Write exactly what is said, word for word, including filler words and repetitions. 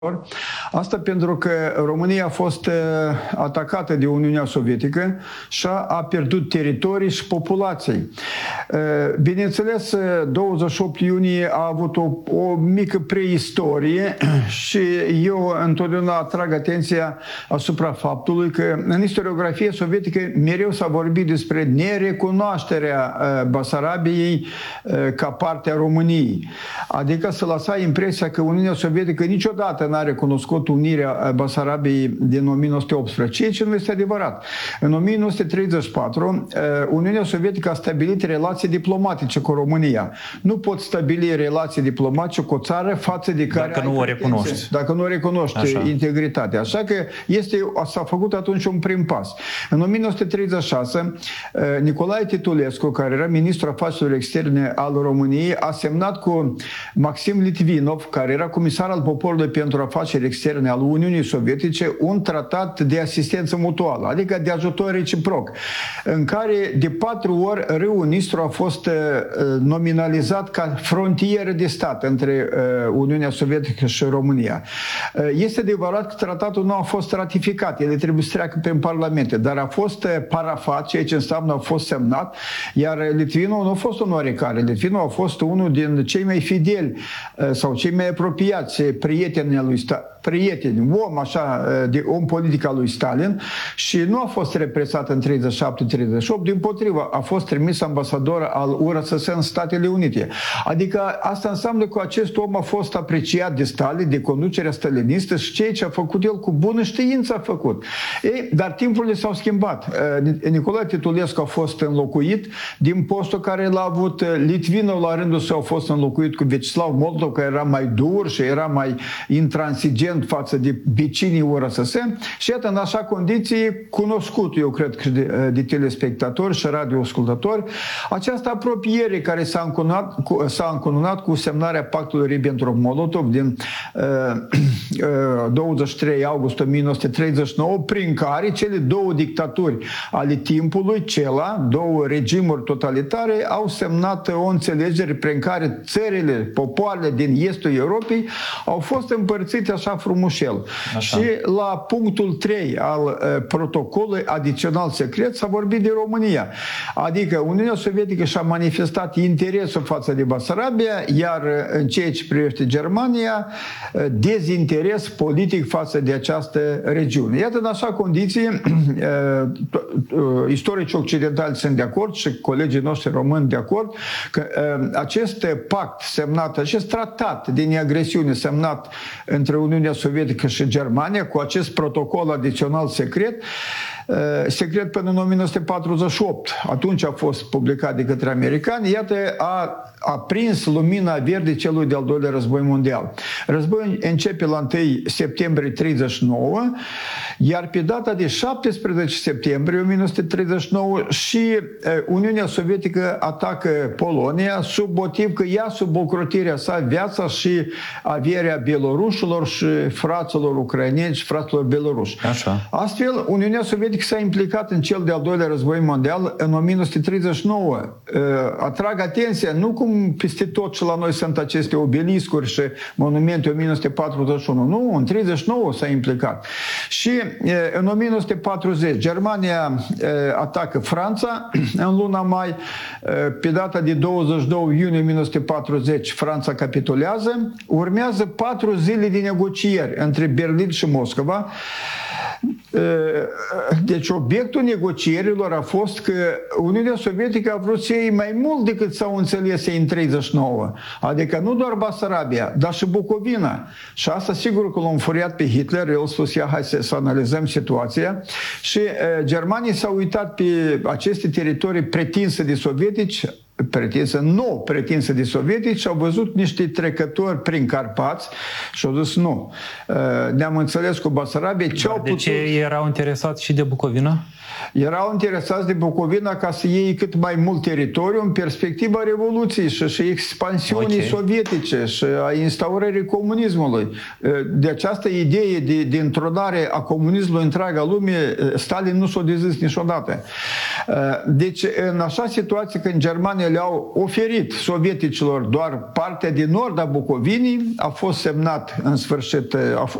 Asta pentru că România a fost atacată de Uniunea Sovietică și a pierdut teritorii și populații. Bineînțeles, douăzeci și opt iunie a avut o, o mică preistorie și eu întotdeauna atrag atenția asupra faptului că în istoriografie sovietică mereu s-a vorbit despre nerecunoașterea Basarabiei ca parte a României. Adică să lăsa impresia că Uniunea Sovietică niciodată n-a recunoscut unirea Basarabiei din o mie nouă sute optsprezece, ceea ce nu este adevărat. În o mie nouă sute treizeci și patru, Uniunea Sovietică a stabilit relații diplomatice cu România. Nu poți stabili relații diplomatice cu o țară față de care dacă nu o recunoști. Dacă nu o recunoști Așa. integritatea. Așa că este, s-a făcut atunci un prim pas. În o mie nouă sute treizeci și șase, Nicolae Titulescu, care era ministrul afacerilor externe al României, a semnat cu Maxim Litvinov, care era comisar al poporului pentru afaceri externe al Uniunii Sovietice, un tratat de asistență mutuală, adică de ajutor reciproc, în care de patru ori râul Nistru a fost nominalizat ca frontieră de stat între Uniunea Sovietică și România. Este adevărat că tratatul nu a fost ratificat, el trebuie să treacă prin parlamente, dar a fost parafat, ceea ce înseamnă a fost semnat, iar Litvinov nu a fost un oarecare, Litvinov a fost unul din cei mai fideli sau cei mai apropiați prieteni al lui Stalin, prieteni, om așa, de om politic al lui Stalin, și nu a fost represat în treizeci și șapte treizeci și opt, dimpotrivă, a fost trimis ambasador al U R S S în Statele Unite. Adică asta înseamnă că acest om a fost apreciat de Stalin, de conducerea stalinistă, și ceea ce a făcut el cu bună știință a făcut. Ei, dar timpurile s-au schimbat. Nicolae Titulescu a fost înlocuit din postul care l-a avut. Litvinov la rândul său a fost înlocuit cu Vyacheslav Molotov, care era mai dur și era mai intransigent față de vecinii U R S S, și iată, în așa condiții, cunoscut, eu cred că de, de telespectatori și radioascultători, această apropiere care s-a încununat, s-a încununat cu semnarea pactului Ribbentrop-Molotov din uh, uh, douăzeci și trei august o mie nouă sute treizeci și nouă, prin care cele două dictaturi ale timpului, cela, două regimuri totalitare, au semnat o înțelegere prin care țările, popoarele din estul Europei au fost împărțite așa frumușel. Așa. Și la punctul trei al uh, protocolului adițional secret s-a vorbit de România. Adică Uniunea Sovietică și-a manifestat interesul față de Basarabia, iar uh, în ceea ce privește Germania, uh, dezinteres politic față de această regiune. Iată, în așa condiții, uh, uh, istoricii occidentali sunt de acord și colegii noștri români de acord că uh, acest pact semnat, acest tratat de neagresiune semnat între Uniunea Sovietică și Germania, cu acest protocol adițional secret, secret până în o mie nouă sute patruzeci și opt. Atunci a fost publicat de către americani. Iată, a, a prins lumina verde celui de-al doilea război mondial. Războiul începe la întâi septembrie treizeci și nouă, iar pe data de șaptesprezece septembrie o mie nouă sute treizeci și nouă și Uniunea Sovietică atacă Polonia sub motiv că ia sub ocrotirea sa viața și averea belorușilor și fraților ucraineni și fraților beloruși. Așa. Astfel, Uniunea Sovietică s-a implicat în cel de-al doilea război mondial în o mie nouă sute treizeci și nouă. Atrag atenția, nu cum peste tot și la noi sunt aceste obeliscuri și monumente o mie nouă sute patruzeci și unu. Nu, în treizeci și nouă s-a implicat. Și în o mie nouă sute patruzeci Germania atacă Franța în luna mai. Pe data de douăzeci și doi iunie o mie nouă sute patruzeci Franța capitulează. Urmează patru zile de negocieri între Berlin și Moscova. Deci obiectul negocierilor a fost că Uniunea Sovietică a vrut să iei mai mult decât s-au înțeles ei în treizeci și nouă. Adică nu doar Basarabia, dar și Bucovina. Și asta sigur că l-a înfuriat pe Hitler. El a spus, ia, hai să, să analizăm situația. Și uh, germanii s-au uitat pe aceste teritorii pretinse de sovietici, pretinsă, nu pretinsă de sovietici, și au văzut niște trecători prin Carpați și au zis nu. Ne-am înțeles cu Basarabia. Ce au de putut... ce erau interesați și de Bucovina? Erau interesați de Bucovina ca să iei cât mai mult teritoriu în perspectiva Revoluției și, și expansiunii okay. sovietice și a instaurării comunismului. De această idee de, de introdare a comunismului în întreaga lume, Stalin nu s-a dezis niciodată. Deci, în așa situație, când Germania le-au oferit sovieticilor doar partea din nord a Bucovinii, a fost semnat în sfârșit, a